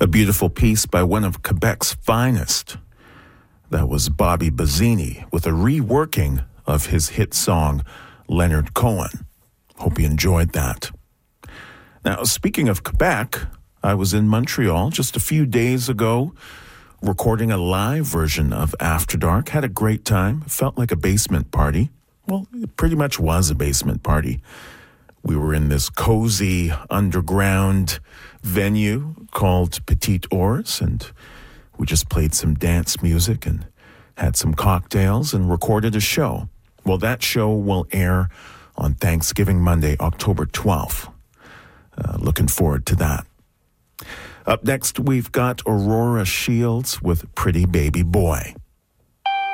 A beautiful piece by one of Quebec's finest. That was Bobby Bazzini with a reworking of his hit song, Leonard Cohen. Hope you enjoyed that. Now, speaking of Quebec, I was in Montreal just a few days ago recording a live version of After Dark. Had a great time. Felt like a basement party. Well, it pretty much was a basement party. We were in this cozy underground venue called Petite Ours, and we just played some dance music and had some cocktails and recorded a show. Well, that show will air on Thanksgiving Monday, October 12th. Looking forward to that. Up next, we've got Aurora Shields with Pretty Baby Boy.